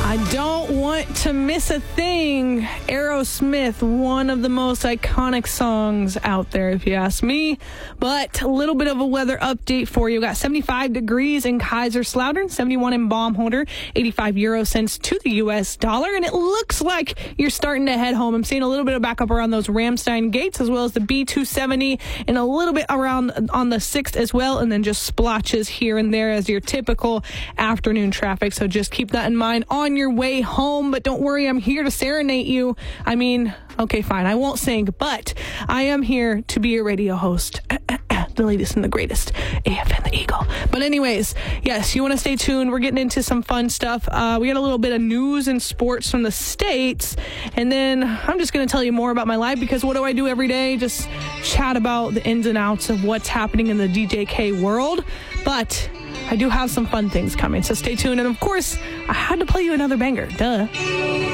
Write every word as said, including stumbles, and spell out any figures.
I don't want to miss a thing. Aerosmith, one of the most iconic songs out there, if you ask me. But a little bit of a weather update for you. We got seventy-five degrees in Kaiserslautern, seventy-one in Baumholder, eighty-five euro cents to the U S dollar. And it looks like you're starting to head home. I'm seeing a little bit of backup around those Ramstein gates, as well as the B two seventy, and a little bit around on the sixth as well. And then just splotches here and there as your typical afternoon traffic. So just keep that in mind on your way home. But don't worry, I'm here to serenade you. I mean, okay, fine, I won't sing, but I am here to be your radio host. The latest and the greatest, A F N the Eagle. But anyways, yes, you want to stay tuned. We're getting into some fun stuff. Uh, we got a little bit of news and sports from the States. And then I'm just going to tell you more about my life, because what do I do every day? Just chat about the ins and outs of what's happening in the D J K world. But I do have some fun things coming, so stay tuned. And of course, I had to play you another banger. Duh.